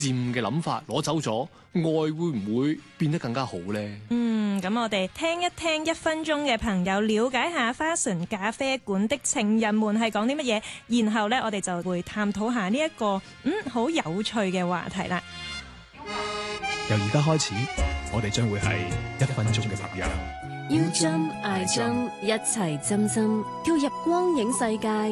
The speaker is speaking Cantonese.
漸嘅諗法攞走咗，愛會唔會變得更加好呢？ 咁我哋聽一聽1分鐘嘅朋友了解下花神咖啡館的情人們係講啲乜嘢，然後呢，我哋就會探討下呢一個好有趣嘅話題啦。 由而家開始，我哋將會係1分鐘嘅朋友。 要針挨針，一齊針針，跳入光影世界。